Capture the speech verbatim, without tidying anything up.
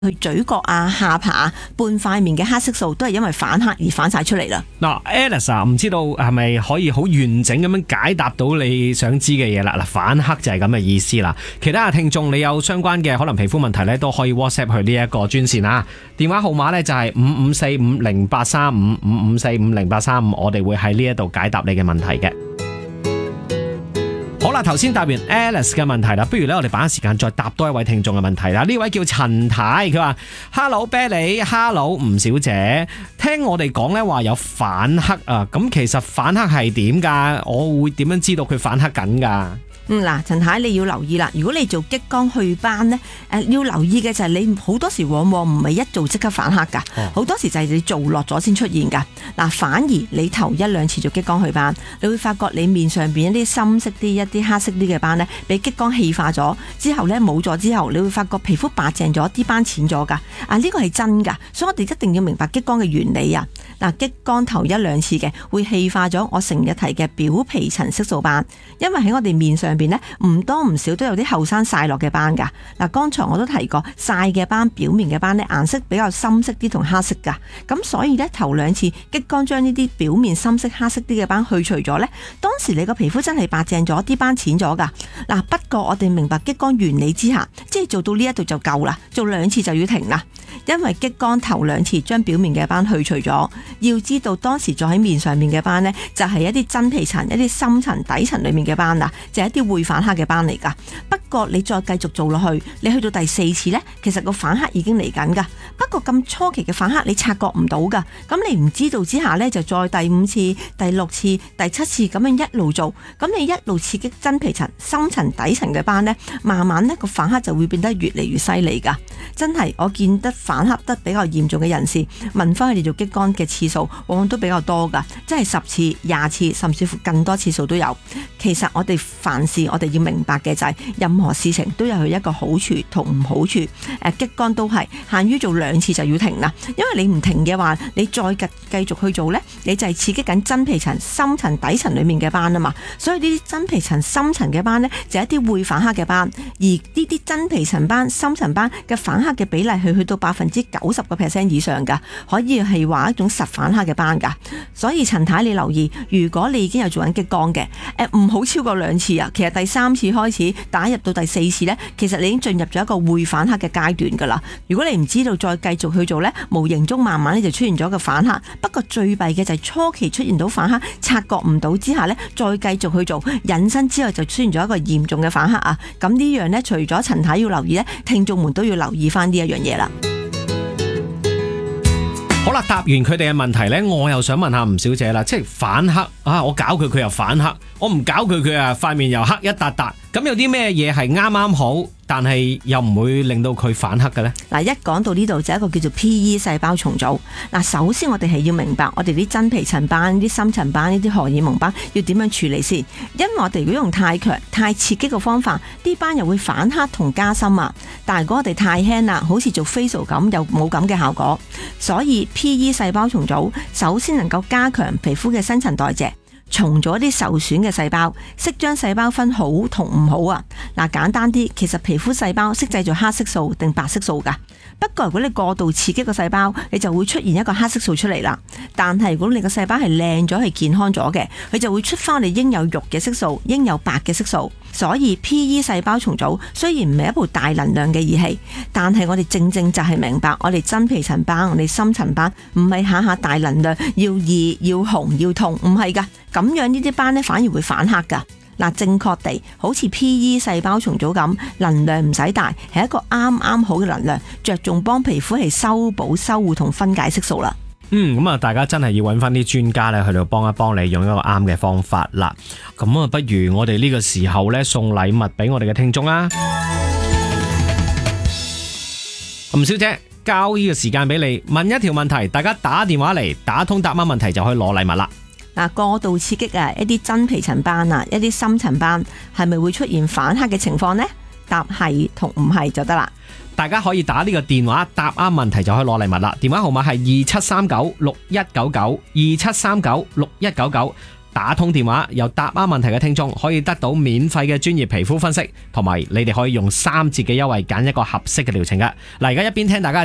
佢嘴角啊、下巴啊、半塊面嘅黑色素都係因為反黑而反晒出嚟啦。 嗱 ，Alice 啊，唔知道係咪可以好完整咁樣解答到你想知嘅嘢啦？嗱，反黑就係咁嘅意思啦。其他嘅聽眾，你有相關嘅可能皮膚問題咧，都可以 WhatsApp 去呢一個專線啊。電話號碼咧就係五五四五零八三五五五四五零八三五，我哋會喺呢一度解答你嘅問題嘅。好啦，頭先答完 Alice 嘅問題啦，不如咧我哋把握時間再答多一位聽眾嘅問題啦。呢位叫陳太，佢話 Hello Billy，Hello 吳小姐，聽我哋講咧話有反黑啊，咁其實反黑係點噶？我會點樣知道佢反黑緊噶？ 嗯嗱，陳太你要留意啦，如果你做激光祛斑呢，誒、呃、要留意嘅就係你好多時往往唔係一做即刻反黑噶，好、哦、多時就係你做落咗先出現噶。嗱，反而你頭一兩次做激光祛斑，你會發覺你面上邊一啲深色啲、一啲黑色啲嘅斑呢，俾激光氣化咗之後呢，冇咗之後，你會發覺皮膚白淨咗，啲斑淺咗噶。啊，呢、這個係真噶，所以我哋一定要明白激光嘅原理啊。嗱，激光頭一兩次嘅會氣化咗我成日提嘅表皮層色素斑，因為喺我哋面上邊呢，唔多唔少都有啲後生曬落嘅斑噶。嗱，剛才我都提過曬嘅斑、表面嘅斑呢，顏色比較深色啲同黑色噶，咁所以呢，頭兩次激光將呢啲表面深色、黑色啲嘅斑去除咗呢，當時你個皮膚真係白淨咗，啲斑淺咗噶。嗱，不過我哋明白激光原理之下，即係做到呢一度就夠啦，做兩次就要停啦，因為激光頭兩次將表面嘅斑去除咗。要知道當時在喺面上面嘅斑呢，就係一啲真皮層、一啲深層底層裏面嘅斑啦，就係一啲會反黑嘅斑嚟噶。不過你再繼續做落去，你去到第四次呢，其實個反黑已經嚟緊噶。不過咁初期嘅反黑你察覺唔到噶，咁你唔知道之下呢，就再第五次、第六次、第七次咁樣一路做，咁你一路刺激真皮層、深層底層嘅斑呢，慢慢呢個反黑就會變得越嚟越犀利噶。真係我見得反黑得比較嚴重嘅人士，問翻佢哋做激光嘅次數往往都比較多噶，即係十次、廿次，甚至乎更多次數都有。其實我哋凡事我哋要明白嘅就係、是，任何事情都有佢一個好處同唔好處。誒、呃，激光都係限於做兩次就要停啦，因為你唔停嘅話，你再繼繼續去做呢，你就係刺激緊真皮層、深層底層裏面嘅斑啊嘛。所以呢啲真皮層、深層嘅斑呢，就係、一啲會反黑嘅斑，而呢啲真皮層斑、深層斑嘅反黑嘅比例係去到百分之九十個 percent 以上噶，可以係話一種實反黑嘅斑噶。所以陳太你留意，如果你已經有做緊激光嘅，誒唔好超過兩次啊。其實第三次開始打入到第四次呢，其實你已經進入咗一個會反黑嘅階段噶啦。如果你唔知道再繼續去做呢，無形中慢慢咧就出現咗個反黑。不過最弊嘅就係初期出現到反黑，察覺唔到之下呢，再繼續去做，引申之後就出現咗一個嚴重嘅反黑啊。咁呢樣呢，除咗陳太要留意呢，聽眾們都要留意翻呢一樣嘢啦。 好啦，答完佢哋嘅問題呢，我又想問下吳小姐啦，即係反黑啊，我搞佢佢又反黑，我唔搞佢佢啊塊面又黑一笪笪，咁有啲咩嘢係啱啱好，但係又唔會令到佢反黑嘅呢？嗱，一講到呢度就一個叫做 P E 細胞重組。嗱，首先我哋係要明白我哋啲真皮層斑、啲深層斑、呢啲荷爾蒙斑要點樣處理先，因為我哋如果用太強、太刺激嘅方法，啲斑又會反黑同加深啊。但係如果我哋太輕啦，好似做 facial 咁，又冇咁嘅效果。所以 P E 細胞重組首先能夠加強皮膚嘅新陳代謝，重咗啲受損嘅細胞，識將細胞分好同唔好啊。嗱，簡單啲，其實皮膚細胞識製造黑色素定白色素噶。不過如果你過度刺激個細胞，你就會出現一個黑色素出嚟啦。但係如果你個細胞係靚咗、係健康咗嘅，佢就會出翻你應有肉嘅色素、應有白嘅色素。所以 P E 細胞重組雖然唔係一部大能量嘅儀器，但係我哋正正就係明白，我哋真皮層斑、我哋深層斑唔係下下大能量，要熱、要紅、要痛，唔係噶。咁樣呢啲斑呢，反而會反黑噶。嗱，正確地好似 P E 細胞重組咁，能量唔使大，係一個啱啱好嘅能量，着重幫皮膚係修補、修護同分解色素啦。 嗯，咁啊，大家真係要揾翻啲專家咧去到幫一幫你，用一個啱嘅方法啦。咁啊，不如我哋呢個時候咧送禮物俾我哋嘅聽眾啊。吳小姐，交呢個時間俾你問一條問題，大家打電話嚟打通答啱問題就可以攞禮物啦。 嗱，過度刺激啊，一啲真皮層斑啊，一啲深層斑係咪會出現反黑嘅情況呢？答係同唔係就得啦。 大家可以打呢個電話答啱問題就可以攞禮物啦。電話號碼係二七三九六一九九二七三九六一九九。 打通電話又答啱問題嘅聽眾可以得到免費嘅專業皮膚分析，同埋你哋可以用三折嘅優惠揀一個合適嘅療程㗎。嗱，而家一邊聽大家